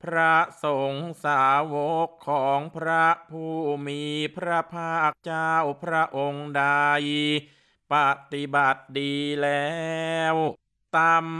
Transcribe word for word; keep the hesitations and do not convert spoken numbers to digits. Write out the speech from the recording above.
พระสงฆ์สาวกของพระผู้มีพระภาคเจ้าพระองค์ใดปฏิบัติดีแล้วตาม